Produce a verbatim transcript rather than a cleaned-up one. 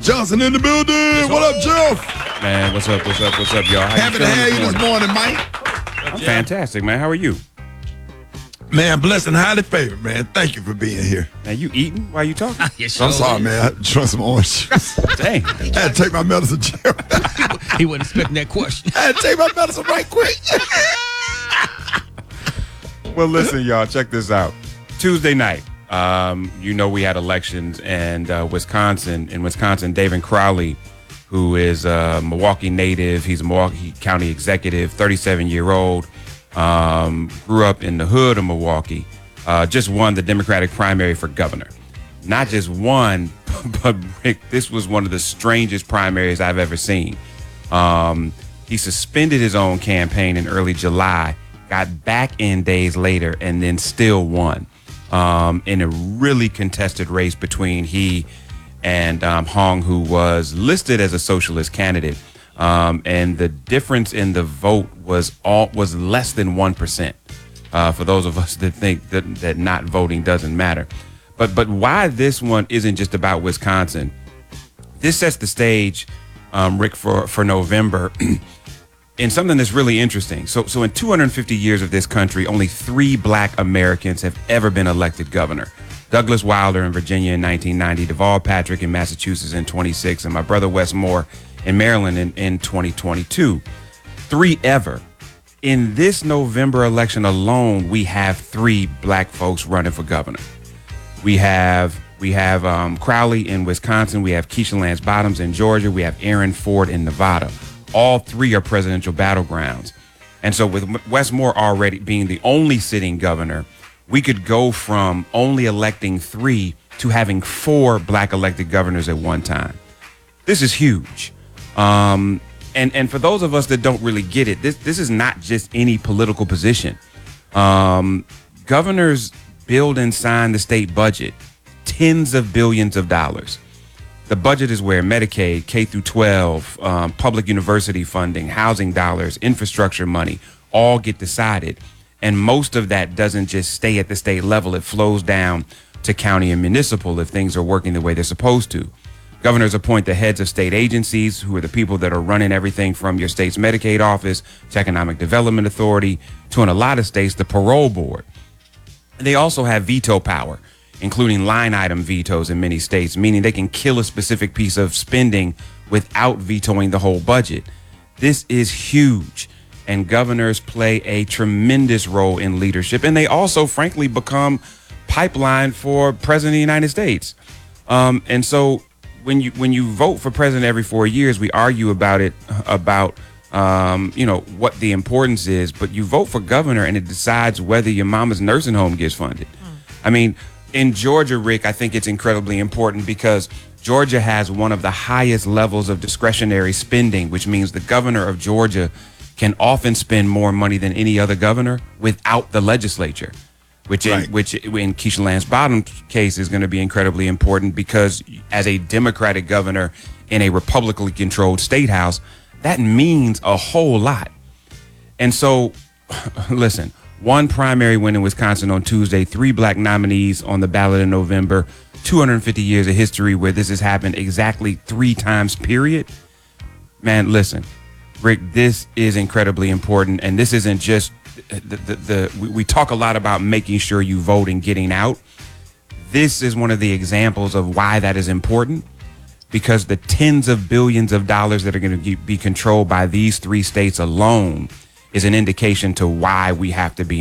Johnson in the building. What up, Jeff? Man, what's up, what's up, what's up, y'all? How Happy you to feeling have you this this morning? morning, Mike. I'm fantastic, man. How are you? Man, blessed and highly favored, man. Thank you for being here. Man, you eating while you talking? Yes, I'm sure sorry, is. man. I had to trust some orange juice. Dang. I had to take my medicine, Jeff. He wasn't expecting that question. I had to take my medicine right quick. Well, listen, y'all, check this out. Tuesday night, um, you know we had elections, and uh, Wisconsin, in Wisconsin, David Crowley, who is a Milwaukee native, he's a Milwaukee County executive, thirty-seven-year-old, um, grew up in the hood of Milwaukee, uh, just won the Democratic primary for governor. Not just won, but Rick, this was one of the strangest primaries I've ever seen. Um, he suspended his own campaign in early July, got back in days later, and then still won um, in a really contested race between he and um, Hong, who was listed as a socialist candidate. Um, and the difference in the vote was all was less than one percent. Uh, for those of us that think that, that not voting doesn't matter. But but why this one isn't just about Wisconsin, this sets the stage, um, Rick, for, for November in something that's really interesting. So so in two hundred fifty years of this country, only three black Americans have ever been elected governor. Douglas Wilder in Virginia in nineteen ninety, Deval Patrick in Massachusetts in twenty-six, and my brother Wes Moore in Maryland in, in twenty twenty-two. Three ever. In this November election alone, we have three black folks running for governor. We have we have um, Crowley in Wisconsin. We have Keisha Lance Bottoms in Georgia. We have Aaron Ford in Nevada. All three are presidential battlegrounds. And so with Wes Moore already being the only sitting governor, we could go from only electing three to having four black elected governors at one time. This is huge. Um, and, and for those of us that don't really get it, this, this is not just any political position. Um, governors build and sign the state budget, tens of billions of dollars. The budget is where Medicaid, K through twelve, um, public university funding, housing dollars, infrastructure money, all get decided. And most of that doesn't just stay at the state level. It flows down to county and municipal if things are working the way they're supposed to. Governors appoint the heads of state agencies, who are the people that are running everything from your state's Medicaid office to Economic Development Authority to, in a lot of states, the parole board. They also have veto power, including line item vetoes in many states, meaning they can kill a specific piece of spending without vetoing the whole budget. This is huge, and governors play a tremendous role in leadership, and they also, frankly, become pipeline for president of the United States. Um, and so when you when you vote for president every four years, we argue about it, about um, you know, what the importance is, but you vote for governor and it decides whether your mama's nursing home gets funded. Mm. I mean, in Georgia, Rick, I think it's incredibly important because Georgia has one of the highest levels of discretionary spending, which means the governor of Georgia can often spend more money than any other governor without the legislature, which in, Right. which in Keisha Lance Bottoms' case is going to be incredibly important because as a Democratic governor in a Republicanly controlled state house, that means a whole lot. And so, listen, one primary win in Wisconsin on Tuesday, three black nominees on the ballot in November, two hundred fifty years of history where this has happened exactly three times, period. Man, listen, Rick, this is incredibly important. And this isn't just the, the, the we, we talk a lot about making sure you vote and getting out. This is one of the examples of why that is important, because the tens of billions of dollars that are going to be controlled by these three states alone is an indication to why we have to be